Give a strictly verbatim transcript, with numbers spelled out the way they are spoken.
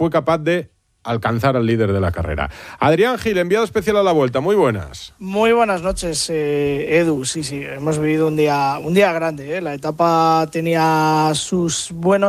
fue capaz de alcanzar al líder de la carrera. Adrián Gil, enviado especial a la Vuelta, muy buenas. Muy buenas noches, eh, Edu. Sí, sí, hemos vivido un día, un día grande, ¿eh? La etapa tenía sus buenos